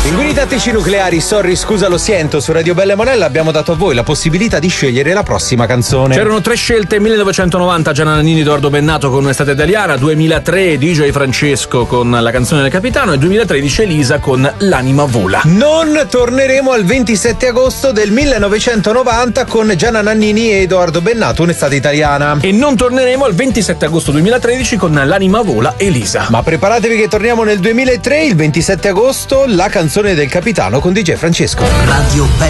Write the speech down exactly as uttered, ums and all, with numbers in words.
Pinguini tattici nucleari, sorry, scusa, lo sento. Su Radio Bella e Monella abbiamo dato a voi la possibilità di scegliere la prossima canzone. C'erano tre scelte: millenovecentonovanta Gianna Nannini, Edoardo Bennato con Un'estate italiana, duemilatré D J Francesco con La canzone del capitano e duemilatredici Elisa con L'anima vola. Non torneremo al ventisette agosto del millenovecentonovanta con Gianna Nannini e Edoardo Bennato, Un'estate italiana. E non torneremo al ventisette agosto duemilatredici con L'anima vola, Elisa. Ma preparatevi che torniamo nel duemilatré, il ventisette agosto, La canzone del capitano con D J Francesco. Radio Bella